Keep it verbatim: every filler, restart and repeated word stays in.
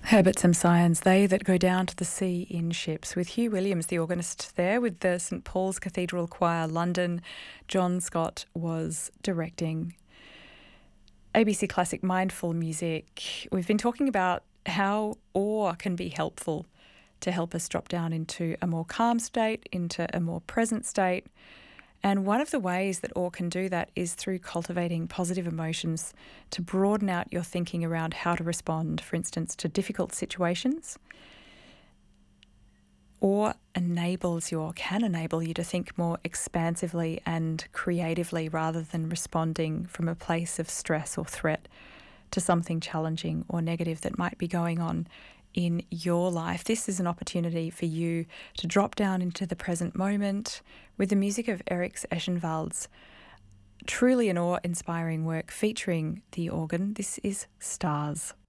Herberts and Scions, they that go down to the sea in ships, with Hugh Williams, the organist there, with the St Paul's Cathedral Choir, London. John Scott was directing. A B C Classic Mindful Music. We've been talking about how awe can be helpful to help us drop down into a more calm state, into a more present state. And one of the ways that awe can do that is through cultivating positive emotions to broaden out your thinking around how to respond, for instance, to difficult situations. Awe enables you, or can enable you, to think more expansively and creatively rather than responding from a place of stress or threat to something challenging or negative that might be going on in your life. This is an opportunity for you to drop down into the present moment with the music of Eric Eschenwald's truly an awe-inspiring work featuring the organ. This is Stars.